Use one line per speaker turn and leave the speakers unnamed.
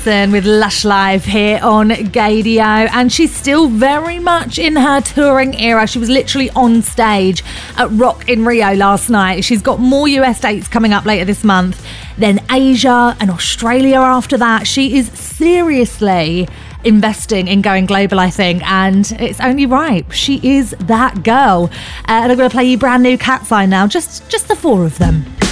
Anderson with Lush Live here on Gaydio, and she's still very much in her touring era. She was literally on stage at Rock in Rio last night. She's got more US dates coming up later this month, then Asia and Australia after that. She is seriously investing in going global, I think, and it's only right. She is that girl. And I'm going to play you brand new Cat's Eye now, just the four of them.